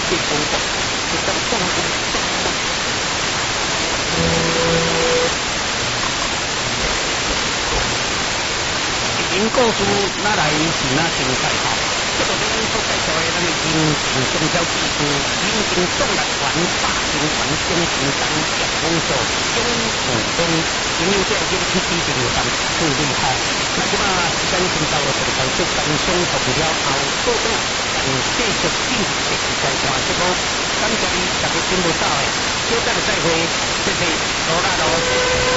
这工作，就当中因故事哪来是哪精彩吼？这个边所介绍的咱的人情中交技术，人情动力源、大情源、中情当业工作、中普通，因为这些去支持有当处理吼。那即马时间先到了，就结束分享同了后，过后继续进行第二段节目。感谢你，大家听不到的，稍等再会，谢谢，好啦喽。